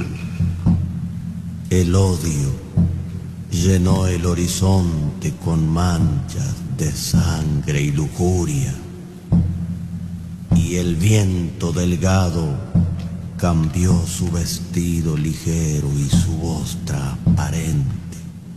El odio llenó el horizonte con manchas de sangre y lujuria, y el viento delgado cambió su vestido ligero y su voz transparente.